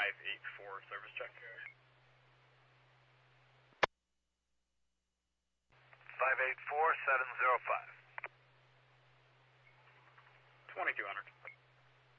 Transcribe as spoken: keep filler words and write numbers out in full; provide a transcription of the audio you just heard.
five eight four service check. five eight four seven zero five. twenty-two hundred.